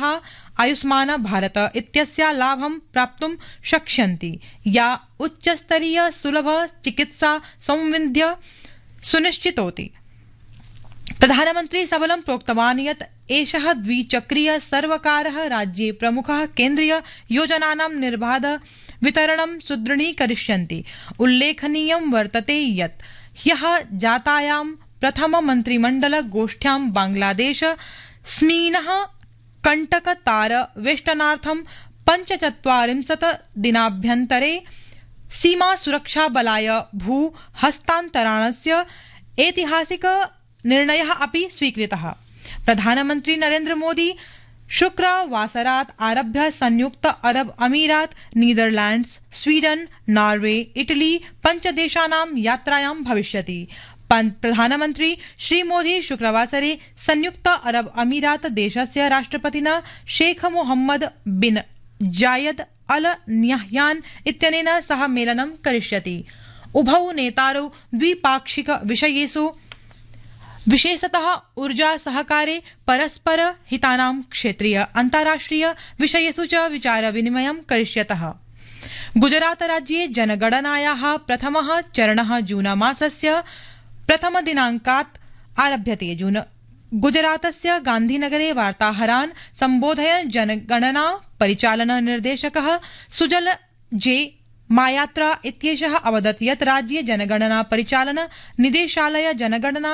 जनाः आयुष्मान भारत इत्यस्य लाभं प्राप्तुं शक्ष्यन्ति, या उच्चस्तरीय सुलभ चिकित्सा सौविध्य सुनिश्चितोति। प्रधानमन्त्री सबलं प्रोक्तवान् यत् एषः द्विचक्रीय सर्वकारः राज्ये प्रमुखः केन्द्रीय योजनानां निर्बाध वितरणं सुदृढीकरिष्यन्ति। उल्लेखनीयं वर्तते यत् ह्यः जातायां प्रथम मन्त्रिमण्डल गोष्ठ्यां बांग्लादेश स्मीनः कण्टकतार वेष्टनार्थं 45 दिनाभ्यन्तरे सीमा सुरक्षा बलाय भू हस्तान्तरणस्य ऐतिहासिक निर्णयः अपि स्वीकृतः। प्रधानमन्त्री नरेन्द्र मोदी शुक्रवासरात् आरभ्य संयुक्त अरब अमीरात, नीदरलैंड्स, स्वीडन, नॉर्वे, इटली 5 देशानां यात्रायां भविष्यति। प्रधानमन्त्री श्री मोदी शुक्रवासरे संयुक्त अरब अमीरात देशस्य राष्ट्रपतिना शेख मोहम्मद बिन जायद अल न्याह्यान इत्यनेन सह मेलनं करिष्यति। उभौ नेतारौ द्विपाक्षिक विषयेषु विशेषतः ऊर्जा सहकारे, परस्पर हितानां क्षेत्रीय अन्ताराष्ट्रिय विषयेषु च विचार विनिमयं करिष्यतः। गुजरात राज्ये जनगणनायाः प्रथमः चरणः जूनमासस्य प्रथम दिनाङ्कात् आरभ्यते। गुजरातस्य गान्धीनगरे वार्ताहरान् सम्बोधयन् जनगणना परिचालन निर्देशकः सुजल जे मायात्रा इत्येषः अवदत् यत् राज्ये जनगणना परिचालन निदेशालय जनगणना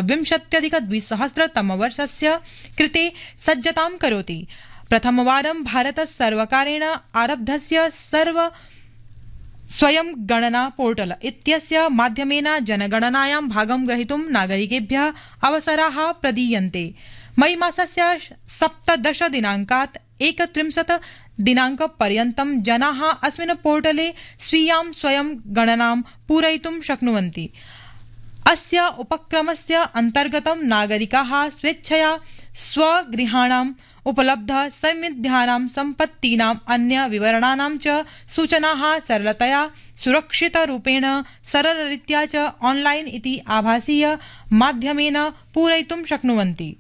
27अधिक-2000 कृते सज्जतां करोति। प्रथमवारं भारत सर्वकारेण आरब्धस्य स्वयं गणना पोर्टल इत्यस्य माध्यमेन जनगणनायां भागं ग्रहीतुं नागरिकेभ्यः अवसराः प्रदीयन्ते। मई मासस्य 17 दिनाङ्कात् 31 दिनाङ्कपर्यन्तं जनाः अस्मिन् पोर्टले स्वीयां स्वयं गणनां पूरयितुं शक्नुवन्ति। अस्य उपक्रमस्य अन्तर्गतं नागरिकाः स्वेच्छया स्वगृहाणाम् उपलब्ध समिध्यानां सम्पत्तीनां अन्य विवरणानां च सूचनाः सरलतया सुरक्षितरूपेण सरलरीत्या च ऑनलाइन इति आभासीय माध्यमेन पूरयितुं शक्नुवन्ति।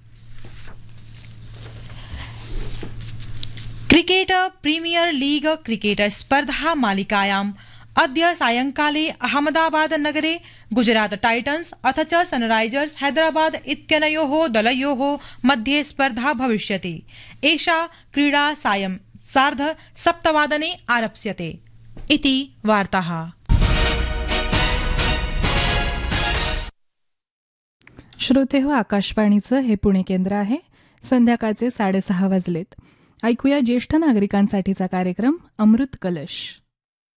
क्रिकेट प्रीमियर लीग क्रिकेट स्पर्धा मालिकायाम् अद्य सायंकाले अहमदाबाद नगरे गुजरात टाइटन्स अथ च सनराइजर्स हैदराबाद इत्यनयोः दलयोः मध्ये स्पर्धा भविष्यति। एषा क्रीडा सायं 7:30 आरप्स्यते इति वार्ताः। श्रोते हो, आकाशवाणीचं हे पुणे केंद्र आहे। संध्याकाळचे 6:30 वाजलेत। ऐकूया ज्येष्ठ नागरिकांसाठीचा कार्यक्रम अमृत कलश।